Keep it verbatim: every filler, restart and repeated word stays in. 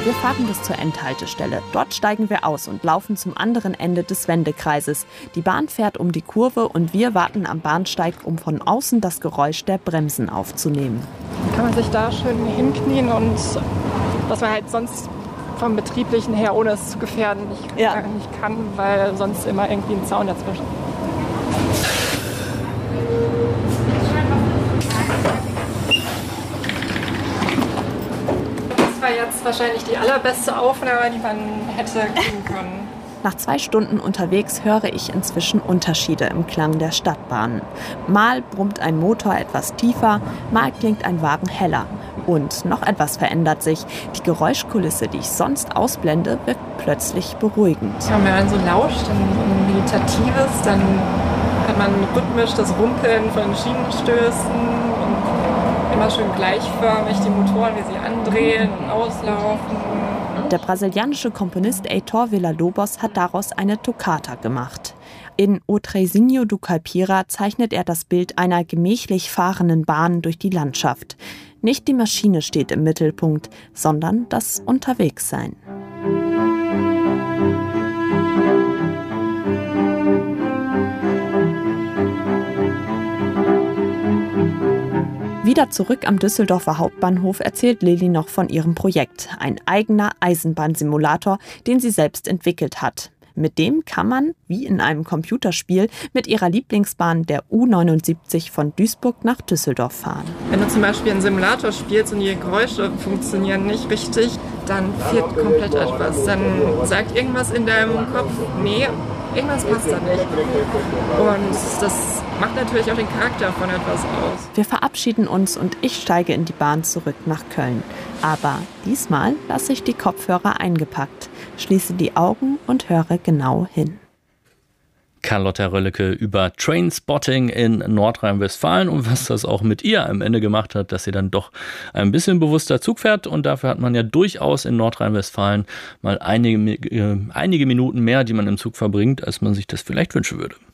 Wir fahren bis zur Endhaltestelle. Dort steigen wir aus und laufen zum anderen Ende des Wendekreises. Die Bahn fährt um die Kurve und wir warten am Bahnsteig, um von außen das Geräusch der Bremsen aufzunehmen. Kann man sich da schön hinknien und was man halt sonst vom Betrieblichen her, ohne es zu gefährden, nicht, ja. nicht kann, weil sonst immer irgendwie ein Zaun dazwischen. Das war jetzt wahrscheinlich die allerbeste Aufnahme, die man hätte kriegen können. Nach zwei Stunden unterwegs höre ich inzwischen Unterschiede im Klang der Stadtbahnen. Mal brummt ein Motor etwas tiefer, mal klingt ein Wagen heller. Und noch etwas verändert sich. Die Geräuschkulisse, die ich sonst ausblende, wirkt plötzlich beruhigend. Wenn man so lauscht, ein meditatives, dann hat man rhythmisch das Rumpeln von Schienenstößen und immer schön gleichförmig die Motoren, wie sie andrehen und auslaufen. Der brasilianische Komponist Heitor Villa-Lobos hat daraus eine Toccata gemacht. In O Trenzinho do Caipira zeichnet er das Bild einer gemächlich fahrenden Bahn durch die Landschaft. Nicht die Maschine steht im Mittelpunkt, sondern das Unterwegssein. Wieder zurück am Düsseldorfer Hauptbahnhof erzählt Lilly noch von ihrem Projekt. Ein eigener Eisenbahnsimulator, den sie selbst entwickelt hat. Mit dem kann man, wie in einem Computerspiel, mit ihrer Lieblingsbahn der U neunundsiebzig von Duisburg nach Düsseldorf fahren. Wenn du zum Beispiel einen Simulator spielst und die Geräusche funktionieren nicht richtig, dann fehlt komplett etwas. Dann sagt irgendwas in deinem Kopf, nee, irgendwas passt da nicht. Und das macht natürlich auch den Charakter von etwas aus. Wir verabschieden uns und ich steige in die Bahn zurück nach Köln. Aber diesmal lasse ich die Kopfhörer eingepackt, schließe die Augen und höre genau hin. Carlotta Röllecke über Trainspotting in Nordrhein-Westfalen und was das auch mit ihr am Ende gemacht hat, dass sie dann doch ein bisschen bewusster Zug fährt. Und dafür hat man ja durchaus in Nordrhein-Westfalen mal einige, äh, einige Minuten mehr, die man im Zug verbringt, als man sich das vielleicht wünschen würde.